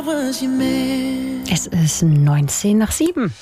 Es ist 19:07.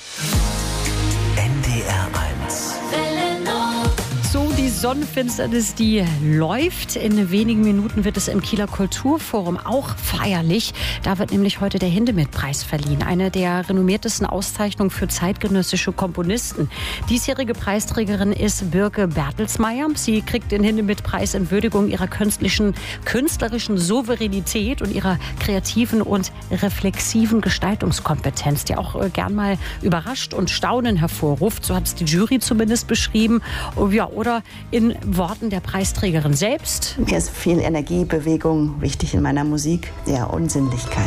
NDR 1. So, die Sonnenfinsternis, die läuft. In wenigen Minuten wird es im Kieler Kulturforum auch feierlich. Da wird nämlich heute der Hindemith-Preis verliehen. Eine der renommiertesten Auszeichnungen für zeitgenössische Komponisten. Diesjährige Preisträgerin ist Birke Bertelsmeier. Sie kriegt den Hindemith-Preis in Würdigung ihrer künstlerischen Souveränität und ihrer kreativen und reflexiven Gestaltungskompetenz, die auch gern mal überrascht und Staunen hervorruft. So hat es die Jury zumindest beschrieben. Ja, oder in Worten der Preisträgerin selbst. Mir ist viel Energie, Bewegung wichtig in meiner Musik, ja, und Sinnlichkeit.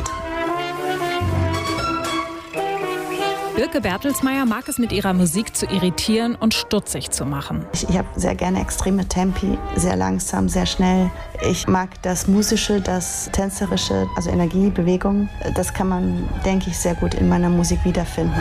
Birke Bertelsmeier mag es, mit ihrer Musik zu irritieren und stutzig zu machen. Ich habe sehr gerne extreme Tempi, sehr langsam, sehr schnell. Ich mag das Musische, das Tänzerische, also Energie, Bewegung. Das kann man, denke ich, sehr gut in meiner Musik wiederfinden.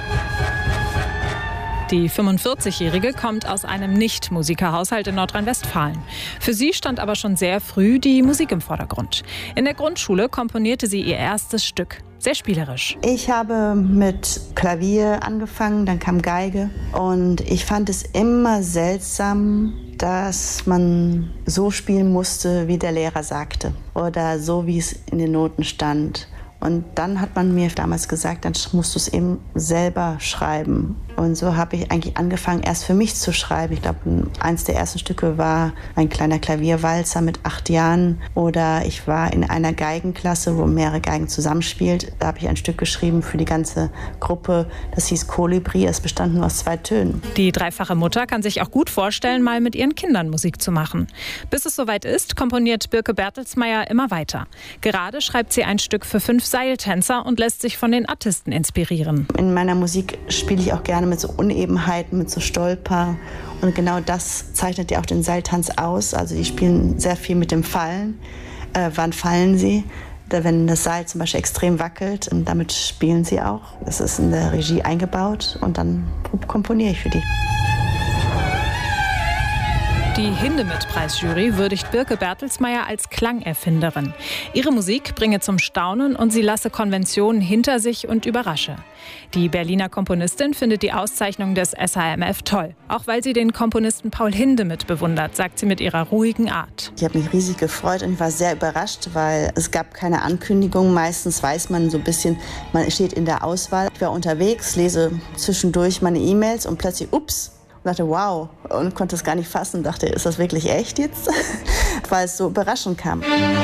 Die 45-Jährige kommt aus einem Nicht-Musikerhaushalt in Nordrhein-Westfalen. Für sie stand aber schon sehr früh die Musik im Vordergrund. In der Grundschule komponierte sie ihr erstes Stück. Sehr spielerisch. Ich habe mit Klavier angefangen, dann kam Geige. Und ich fand es immer seltsam, dass man so spielen musste, wie der Lehrer sagte. Oder so, wie es in den Noten stand. Und dann hat man mir damals gesagt, dann musst du es eben selber schreiben. Und so habe ich eigentlich angefangen, erst für mich zu schreiben. Ich glaube, eins der ersten Stücke war ein kleiner Klavierwalzer mit 8 Jahren. Oder ich war in einer Geigenklasse, wo mehrere Geigen zusammenspielt. Da habe ich ein Stück geschrieben für die ganze Gruppe. Das hieß Kolibri. Es bestand nur aus 2 Tönen. Die dreifache Mutter kann sich auch gut vorstellen, mal mit ihren Kindern Musik zu machen. Bis es soweit ist, komponiert Birke Bertelsmeier immer weiter. Gerade schreibt sie ein Stück für 5 Seiltänzer und lässt sich von den Artisten inspirieren. In meiner Musik spiele ich auch gerne mit so Unebenheiten, mit so Stolper. Und genau das zeichnet ja auch den Seiltanz aus. Also die spielen sehr viel mit dem Fallen. Wann fallen sie? Wenn das Seil zum Beispiel extrem wackelt, und damit spielen sie auch. Das ist in der Regie eingebaut und dann komponiere ich für die. Die Hindemith-Preisjury würdigt Birke Bertelsmeier als Klangerfinderin. Ihre Musik bringe zum Staunen und sie lasse Konventionen hinter sich und überrasche. Die Berliner Komponistin findet die Auszeichnung des SHMF toll. Auch weil sie den Komponisten Paul Hindemith bewundert, sagt sie mit ihrer ruhigen Art. Ich habe mich riesig gefreut und ich war sehr überrascht, weil es gab keine Ankündigung. Meistens weiß man so ein bisschen, man steht in der Auswahl. Ich war unterwegs, lese zwischendurch meine E-Mails und plötzlich, ups. Und dachte, wow, und konnte es gar nicht fassen. Dachte, ist das wirklich echt jetzt? Weil es so überraschend kam.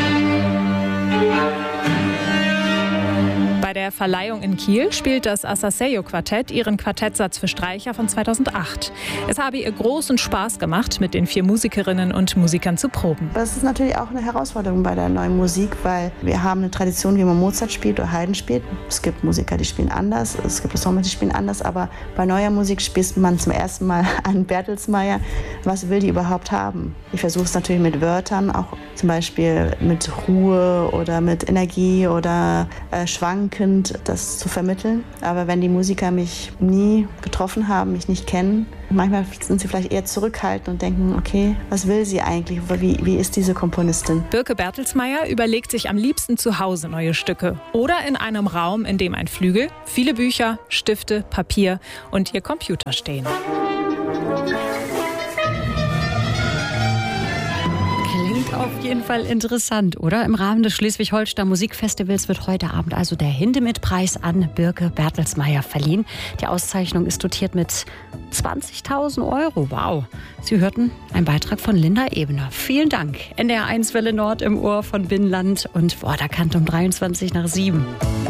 Bei der Verleihung in Kiel spielt das Asaseyo-Quartett ihren Quartettsatz für Streicher von 2008. Es habe ihr großen Spaß gemacht, mit den 4 Musikerinnen und Musikern zu proben. Das ist natürlich auch eine Herausforderung bei der neuen Musik, weil wir haben eine Tradition, wie man Mozart spielt oder Haydn spielt. Es gibt Musiker, die spielen anders, es gibt Ensembles, die spielen anders, aber bei neuer Musik spielt man zum ersten Mal an Bertelsmeier. Was will die überhaupt haben? Ich versuche es natürlich mit Wörtern, auch zum Beispiel mit Ruhe oder mit Energie oder schwankend, das zu vermitteln. Aber wenn die Musiker mich nie getroffen haben, mich nicht kennen, manchmal sind sie vielleicht eher zurückhaltend und denken, okay, was will sie eigentlich? Wie ist diese Komponistin? Birke Bertelsmeier überlegt sich am liebsten zu Hause neue Stücke. Oder in einem Raum, in dem ein Flügel, viele Bücher, Stifte, Papier und ihr Computer stehen. Auf jeden Fall interessant, oder? Im Rahmen des Schleswig-Holstein Musikfestivals wird heute Abend also der Hindemith-Preis an Birke Bertelsmeier verliehen. Die Auszeichnung ist dotiert mit 20.000 €. Wow. Sie hörten einen Beitrag von Linda Ebener. Vielen Dank. NDR 1 Welle Nord im Ohr von Binnenland und Vorderkant um 23:07.